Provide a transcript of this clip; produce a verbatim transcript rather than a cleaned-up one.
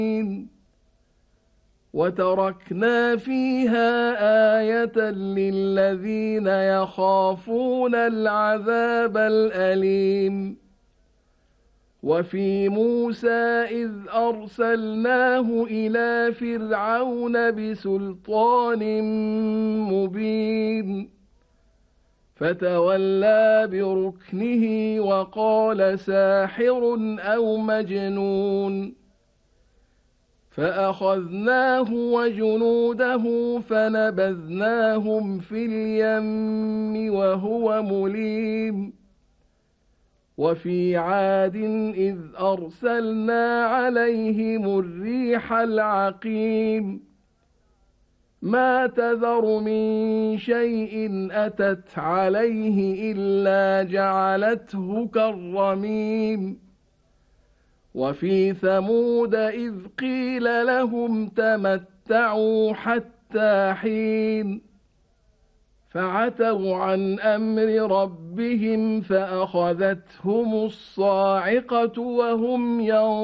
وتركنا فيها آية للذين يخافون العذاب الأليم وفي موسى إذ أرسلناه إلى فرعون بسلطان مبين فتولى بركنه وقال ساحر أو مجنون فأخذناه وجنوده فنبذناهم في اليم وهو مليم وفي عاد إذ أرسلنا عليهم الريح العقيم ما تذر من شيء أتت عليه إلا جعلته كالرميم وفي ثمود إذ قيل لهم تمتعوا حتى حين فعتوا عن أمر ربهم فأخذتهم الصاعقة وهم ينظرون